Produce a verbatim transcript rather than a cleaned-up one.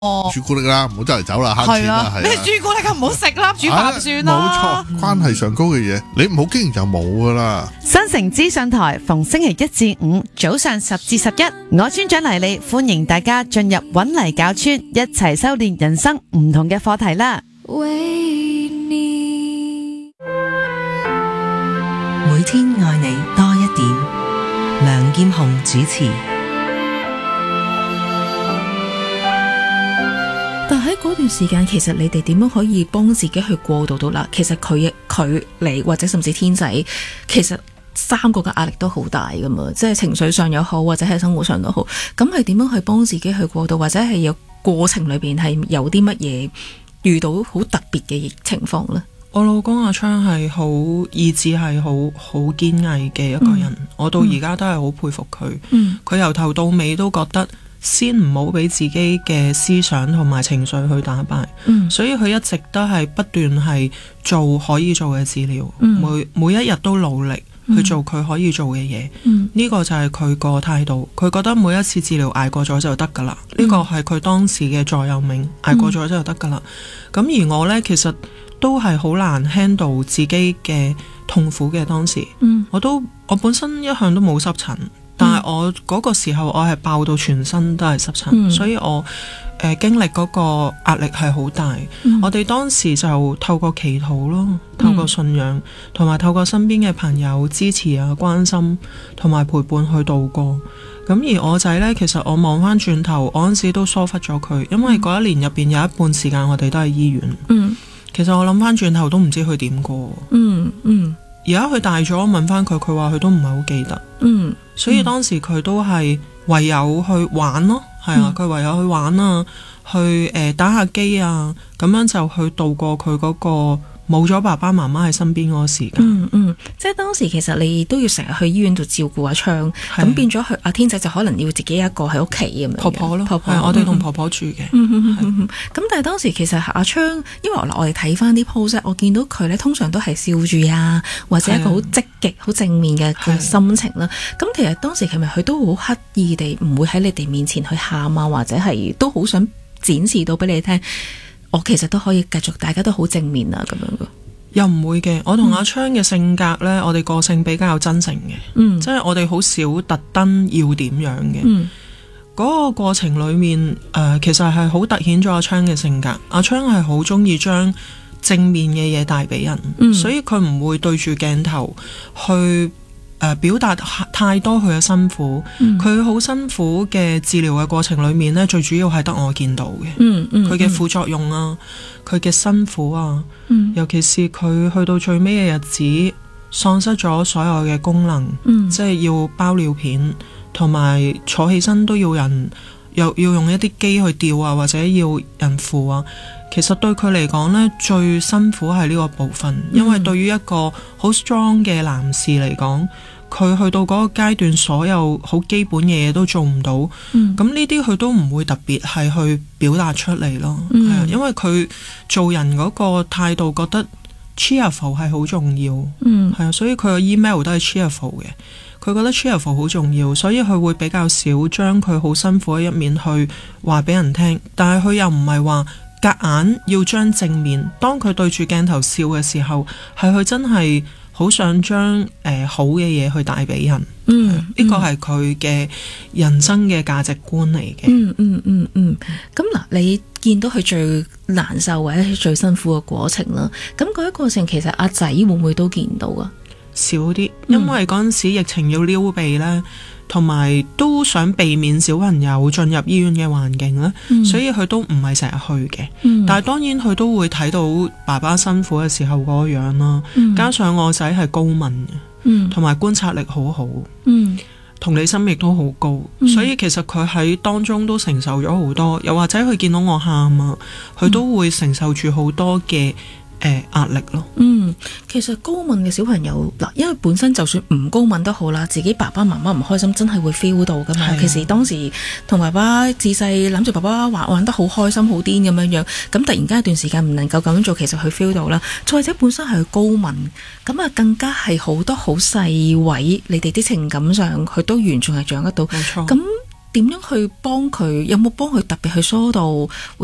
朱古力啦，唔好周圍走啦，慳錢啦，係啊。 咩朱古力啊，唔好食啦，煮飯算啦。 冇錯，關係上高嘅嘢，你唔好經營就冇噶啦。 新城資訊台逢星期一至五早上十至十一，我村長黎莉歡迎大家進入搵泥搞村，一齊修煉人生唔同嘅課題啦。 為你每天愛你多一點。梁劍虹主持。 但喺嗰段時間，其實你哋點樣可以幫自己去過渡到啦？其實佢佢你或者甚至天仔，其實三個嘅壓力都好大噶嘛，即係情緒上又好，或者係生活上都好。咁係點樣去幫自己去過渡，或者係有過程裏邊係有啲乜嘢遇到好特別嘅情況呢？ 我老公阿昌係好意志係好好堅毅嘅一個人，嗯、我到而家都係好佩服佢。佢由、嗯、頭到尾都覺得先唔好俾自己嘅思想同埋情緒去打敗，嗯、所以佢一直都係不斷係做可以做嘅治療，嗯、每每一日都努力去做佢可以做嘅嘢。呢、嗯、個就係佢個態度，佢覺得每一次治療捱過咗就得噶啦。呢、嗯、個係佢當時嘅座右銘，捱過咗就得噶啦。咁、嗯、而我呢，其實都係好難 handle 自己嘅痛苦嘅當時，嗯、我都我本身一向都冇濕疹，但係我嗰個時候我係爆到全身都係濕疹，嗯、所以我誒、呃、經歷嗰個壓力係好大。嗯、我哋當時就透過祈禱咯，透過信仰，同埋、嗯、透過身邊嘅朋友支持啊、關心同埋陪伴去度過。咁而我仔呢，其實我望翻轉頭，我嗰陣時都疏忽咗佢，因為嗰一年入邊有一半時間我哋都喺醫院。嗯其實我諗翻轉頭都唔知佢點過，嗯嗯。而家佢大咗，我問翻佢，佢話佢都唔係好記得，嗯。所以當時佢都係唯有去玩咯，係、嗯、啊，佢唯有去玩啊，去誒、呃、打下機啊，咁樣就去度過佢嗰個冇咗爸爸媽媽喺身邊嗰個時間。 嗯嗯，即係當時其實你都要成日去醫院度照顧阿昌，咁的變咗佢阿天仔就可能要自己一個喺屋企咁樣。婆婆咯，婆婆，我哋同婆婆住嘅。 咁但係當時其實阿昌，因為我哋睇翻啲 post，我見到佢咧通常都係笑住啊，或者一個好積極、好的正面嘅心情啦。咁的其實當時係咪佢都好刻意地唔會喺你哋面前去喊啊，或者係都好想展示到俾你聽？我其實都可以繼續，大家都好正面啊，咁樣嘅。 又唔會嘅，我同阿昌嘅性格呢，嗯、我哋個性比較真誠嘅，嗯、即係我哋好少特登要點樣嘅。嗰、嗯、個過程裏面，誒、呃，其實係好凸顯咗阿昌嘅性格。阿昌係好中意將正面嘅嘢帶俾人，嗯、所以佢唔會對住鏡頭去。誒、呃、表達太多佢嘅辛苦，佢好、嗯、辛苦嘅治療嘅過程裏面呢，最主要係得我見到嘅。嗯嗯，佢嘅副作用啊，佢嘅辛苦啊，嗯、尤其是佢去到最尾嘅日子，喪失咗所有嘅功能，嗯、即係要包尿片，同埋坐起身都要人，又要用一啲機去吊啊，或者要人扶啊。其實對佢嚟講呢，最辛苦係呢個部分，嗯、因為對於一個好 strong 嘅男士嚟講，佢去到嗰個階段，所有好基本嘅嘢都做唔到，咁呢啲佢都唔會特別係去表達出嚟咯。係啊、嗯，因為佢做人嗰個態度覺得 cheerful 係好重要，係啊、嗯，所以佢個 email 都係 cheerful 嘅。佢覺得 cheerful 好重要，所以佢會比較少將佢好辛苦嘅一面去話俾人聽，但係佢又唔係話夾硬要將正面，當佢對住鏡頭笑嘅時候，係佢真係好想將誒、呃、好嘅嘢去帶俾人。嗯，呢個係佢嘅人生嘅價值觀嚟嘅。 嗯嗯嗯嗯。咁嗱，你見到佢最難受或者最辛苦嘅過程啦，咁嗰一個過程其實阿仔會唔會都見到啊？ 少啲，因為嗰陣時疫情要撩鼻呢，同埋都想避免小朋友進入醫院嘅環境呢，嗯、所以佢都唔係成日去嘅。嗯、但係當然佢都會睇到爸爸辛苦嘅時候嗰個樣啦。嗯、加上我仔係高敏嘅，同埋、嗯、觀察力好好，嗯、同理心亦都好高，嗯、所以其實佢喺當中都承受咗好多。又或者佢見到我喊啊，佢都會承受住好多嘅誒壓力咯。 嗯，其實高敏嘅小朋友嗱，因為本身就算唔高敏都好啦，自己爸爸媽媽唔開心，真係會 feel 到噶嘛。的其實當時同爸爸自細諗住爸爸玩玩得好開心好癲咁樣樣，咁突然間一段時間唔能夠咁樣做，其實佢 feel 到啦。再者本身係高敏，咁啊更加係好多好細位，你哋啲情感上佢都完全係掌握到。冇錯。咁點樣去幫佢？有冇幫佢特別去疏導？